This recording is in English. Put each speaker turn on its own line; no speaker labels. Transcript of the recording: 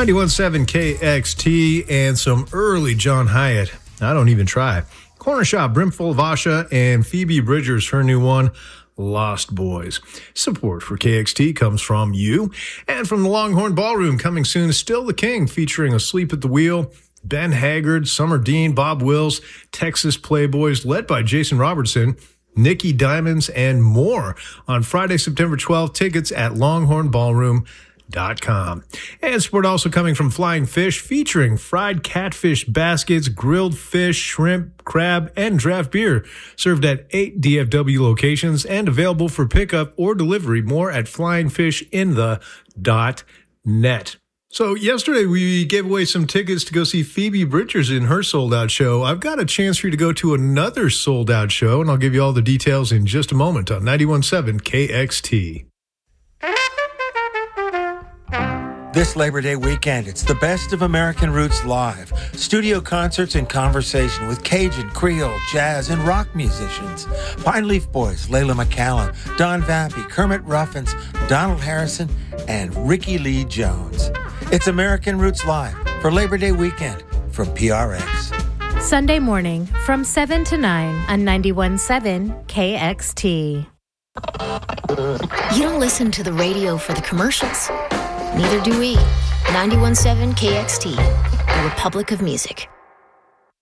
91.7 KXT and some early John Hyatt. I don't even try. Corner Shop, Brimful of Asha, and Phoebe Bridgers, her new one, Lost Boys. Support for KXT comes from you and from the Longhorn Ballroom. Coming soon is Still the King, featuring Asleep at the Wheel, Ben Haggard, Summer Dean, Bob Wills, Texas Playboys, led by Jason Robertson, Nikki Diamonds, and more on Friday, September 12th. Tickets at longhornballroom.com. And support also coming from Flying Fish, featuring fried catfish baskets, grilled fish, shrimp, crab, and draft beer, served at 8 DFW locations and available for pickup or delivery. More at flyingfishinThe.net. So yesterday we gave away some tickets to go see Phoebe Bridgers in her sold-out show. I've got a chance for you to go to another sold-out show, and I'll give you all the details in just a moment on 91.7 KXT.
This Labor Day weekend, it's the best of American Roots live. Studio concerts and conversation with Cajun, Creole, jazz, and rock musicians. Pine Leaf Boys, Layla McCallum, Don Vappy, Kermit Ruffins, Donald Harrison, and Ricky Lee Jones. It's American Roots Live for Labor Day weekend from PRX.
Sunday morning from 7 to 9 on 91.7 KXT.
You don't listen to the radio for the commercials. Neither do we. 91.7 KXT, the Republic of Music.